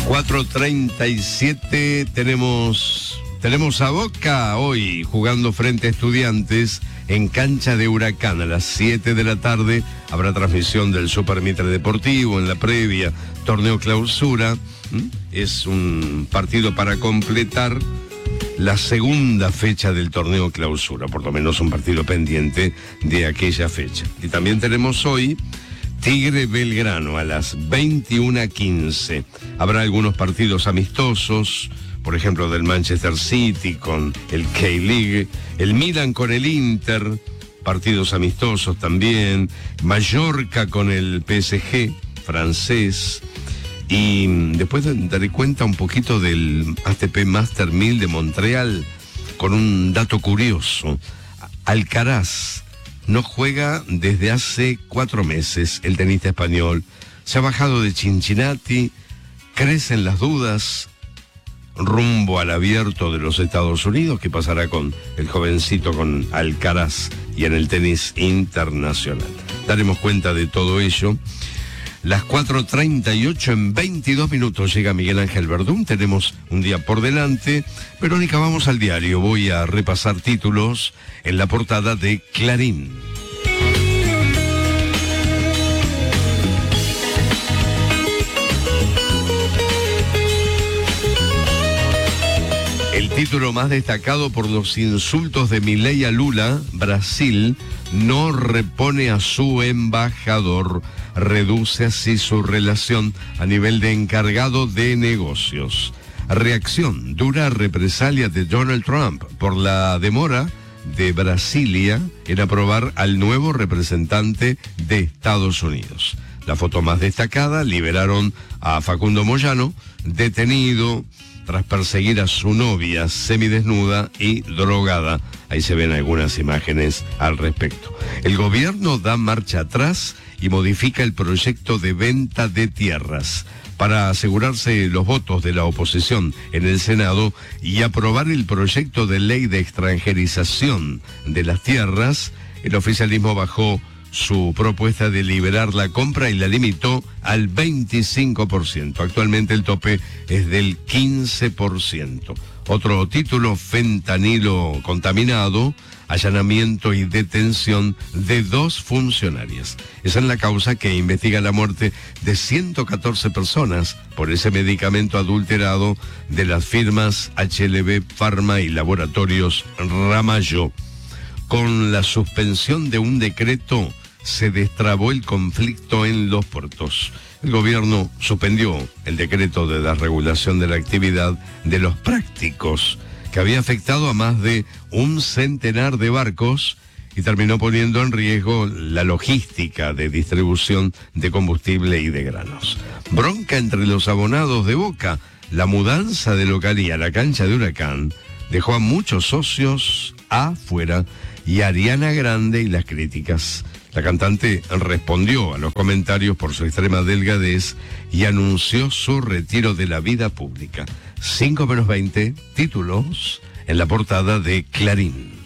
4:37, tenemos a Boca hoy jugando frente a Estudiantes en cancha de Huracán. A las 7 de la tarde habrá transmisión del Super Mitre Deportivo en la previa torneo clausura. Es un partido para completar la segunda fecha del torneo clausura, por lo menos un partido pendiente de aquella fecha. Y también tenemos hoy Tigre Belgrano a las 21:15. Habrá algunos partidos amistosos, por ejemplo del Manchester City con el K-League, el Milan con el Inter, partidos amistosos también, Mallorca con el PSG francés. Y después daré cuenta un poquito del ATP Master 1000 de Montreal con un dato curioso. Alcaraz no juega desde hace 4 meses, el tenista español. Se ha bajado de Cincinnati, crecen las dudas rumbo al Abierto de los Estados Unidos. ¿Qué pasará con el jovencito, con Alcaraz y en el tenis internacional? Daremos cuenta de todo ello. Las 4:38, en 22 minutos llega Miguel Ángel Verdún. Tenemos un día por delante. Verónica, vamos al diario. Voy a repasar títulos en la portada de Clarín. El título más destacado por los insultos de Milei a Lula: Brasil no repone a su embajador, reduce así su relación a nivel de encargado de negocios. Reacción: dura represalia de Donald Trump por la demora de Brasilia en aprobar al nuevo representante de Estados Unidos. La foto más destacada: liberaron a Facundo Moyano, detenido tras perseguir a su novia semidesnuda y drogada. Ahí se ven algunas imágenes al respecto. El gobierno da marcha atrás y modifica el proyecto de venta de tierras para asegurarse los votos de la oposición en el Senado y aprobar el proyecto de ley de extranjerización de las tierras. El oficialismo bajó su propuesta de liberar la compra y la limitó al 25%. Actualmente el tope es del 15%. Otro título: fentanilo contaminado, allanamiento y detención de 2 funcionarias. Esa es la causa que investiga la muerte de 114 personas por ese medicamento adulterado de las firmas HLB Pharma y Laboratorios Ramallo. Con la suspensión de un decreto se destrabó el conflicto en los puertos. El gobierno suspendió el decreto de desregulación de la actividad de los prácticos, que había afectado a más de 100 de barcos y terminó poniendo en riesgo la logística de distribución de combustible y de granos. Bronca entre los abonados de Boca. La mudanza de localía a la cancha de Huracán dejó a muchos socios afuera, y Ariana Grande y las críticas. La cantante respondió a los comentarios por su extrema delgadez y anunció su retiro de la vida pública. 5:20, títulos en la portada de Clarín.